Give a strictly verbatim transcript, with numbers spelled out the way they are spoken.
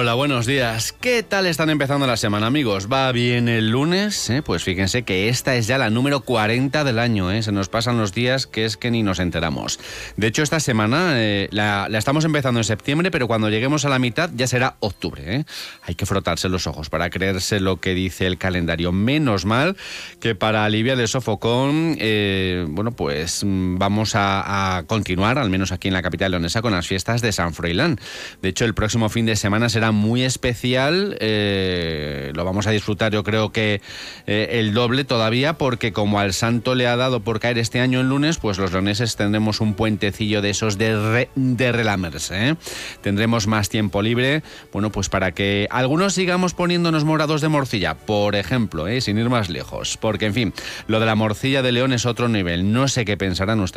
Hola, buenos días. ¿Qué tal están empezando la semana, amigos? ¿Va bien el lunes? ¿Eh? Pues fíjense que esta es ya la número cuarenta del año, ¿eh? Se nos pasan los días que es que ni nos enteramos. De hecho, esta semana eh, la, la estamos empezando en septiembre, pero cuando lleguemos a la mitad ya será octubre, ¿eh? Hay que frotarse los ojos para creerse lo que dice el calendario. Menos mal que para aliviar el sofocón, eh, bueno, pues vamos a, a continuar, al menos aquí en la capital leonesa, con las fiestas de San Froilán. De hecho, el próximo fin de semana será muy especial, eh, lo vamos a disfrutar yo creo que eh, el doble todavía, porque como al santo le ha dado por caer este año en lunes, pues los leoneses tendremos un puentecillo de esos de, re, de relamerse, ¿eh? Tendremos más tiempo libre, bueno, pues para que algunos sigamos poniéndonos morados de morcilla, por ejemplo, ¿eh? Sin ir más lejos, porque en fin, lo de la morcilla de León es otro nivel. No sé qué pensarán ustedes